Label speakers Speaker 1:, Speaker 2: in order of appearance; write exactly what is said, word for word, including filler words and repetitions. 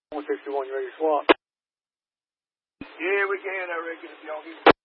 Speaker 1: one sixty-one, you ready to swap?
Speaker 2: Yeah, we can, I reckon, if y'all get